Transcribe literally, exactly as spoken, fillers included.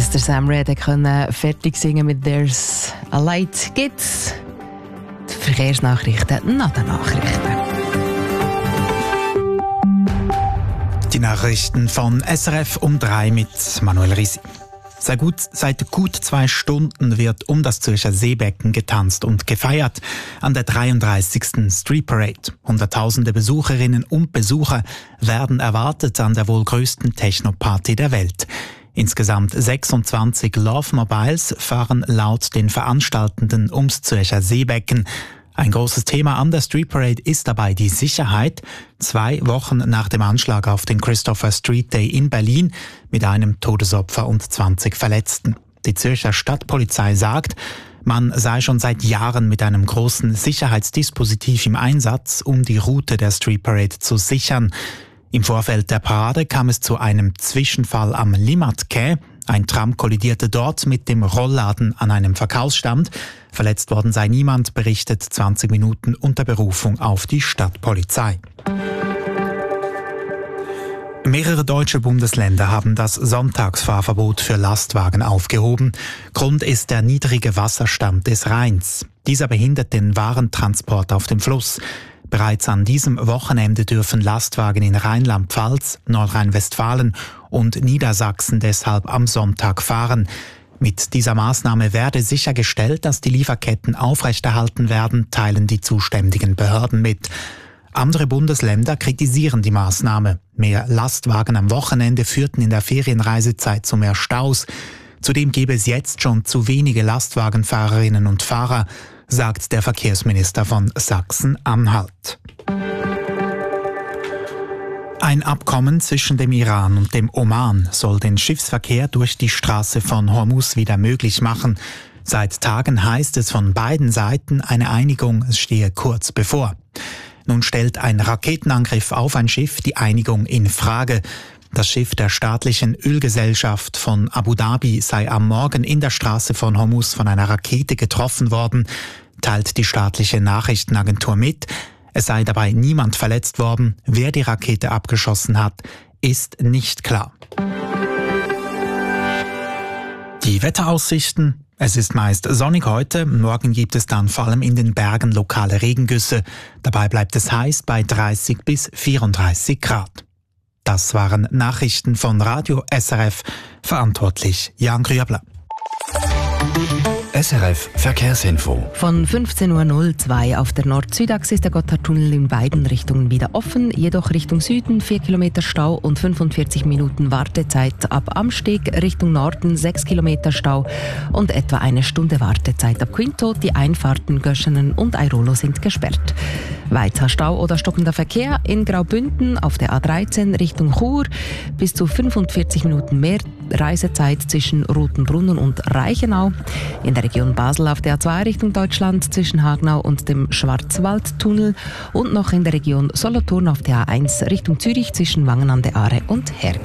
dass der Sam Red können fertig singen mit «There's a Light» gibt's. Die Verkehrsnachrichten nach den Nachrichten. Die Nachrichten von S R F um drei mit Manuel Risi. Seit gut, seit gut zwei Stunden wird um das Zürcher Seebecken getanzt und gefeiert an der dreiunddreißigsten Street Parade. Hunderttausende Besucherinnen und Besucher werden erwartet an der wohl größten Techno-Party der Welt. Insgesamt sechsundzwanzig Love Mobiles fahren laut den Veranstaltenden ums Zürcher Seebecken. Ein großes Thema an der Street Parade ist dabei die Sicherheit. Zwei Wochen nach dem Anschlag auf den Christopher Street Day in Berlin mit einem Todesopfer und zwanzig Verletzten. Die Zürcher Stadtpolizei sagt, man sei schon seit Jahren mit einem großen Sicherheitsdispositiv im Einsatz, um die Route der Street Parade zu sichern. Im Vorfeld der Parade kam es zu einem Zwischenfall am Limmat-Quai. Ein Tram kollidierte dort mit dem Rollladen an einem Verkaufsstand. Verletzt worden sei niemand, berichtet zwanzig Minuten unter Berufung auf die Stadtpolizei. Mehrere deutsche Bundesländer haben das Sonntagsfahrverbot für Lastwagen aufgehoben. Grund ist der niedrige Wasserstand des Rheins. Dieser behindert den Warentransport auf dem Fluss. Bereits an diesem Wochenende dürfen Lastwagen in Rheinland-Pfalz, Nordrhein-Westfalen und Niedersachsen deshalb am Sonntag fahren. Mit dieser Maßnahme werde sichergestellt, dass die Lieferketten aufrechterhalten werden, teilen die zuständigen Behörden mit. Andere Bundesländer kritisieren die Maßnahme. Mehr Lastwagen am Wochenende führten in der Ferienreisezeit zu mehr Staus. Zudem gäbe es jetzt schon zu wenige Lastwagenfahrerinnen und Fahrer, sagt der Verkehrsminister von Sachsen-Anhalt. Ein Abkommen zwischen dem Iran und dem Oman soll den Schiffsverkehr durch die Straße von Hormuz wieder möglich machen. Seit Tagen heißt es von beiden Seiten, eine Einigung stehe kurz bevor. Nun stellt ein Raketenangriff auf ein Schiff die Einigung in Frage. Das Schiff der staatlichen Ölgesellschaft von Abu Dhabi sei am Morgen in der Straße von Hormuz von einer Rakete getroffen worden, teilt die staatliche Nachrichtenagentur mit. Es sei dabei niemand verletzt worden. Wer die Rakete abgeschossen hat, ist nicht klar. Die Wetteraussichten. Es ist meist sonnig heute. Morgen gibt es dann vor allem in den Bergen lokale Regengüsse. Dabei bleibt es heiß bei dreißig bis vierunddreißig Grad. Das waren Nachrichten von Radio S R F. Verantwortlich Jan Grübler. S R F Verkehrsinfo. Von fünfzehn Uhr null zwei auf der Nord-Süd-Achse ist der Gotthardtunnel in beiden Richtungen wieder offen, jedoch Richtung Süden vier Kilometer Stau und fünfundvierzig Minuten Wartezeit. Ab Amsteg Richtung Norden sechs Kilometer Stau und etwa eine Stunde Wartezeit. Ab Quinto die Einfahrten Göschenen und Airolo sind gesperrt. Weiter Stau oder stockender Verkehr in Graubünden auf der A dreizehn Richtung Chur. Bis zu fünfundvierzig Minuten mehr Reisezeit zwischen Rotenbrunnen und Reichenau. In der Region Basel auf der A zwei Richtung Deutschland zwischen Hagenau und dem Schwarzwaldtunnel. Und noch in der Region Solothurn auf der A eins Richtung Zürich zwischen Wangen an der Aare und Herg.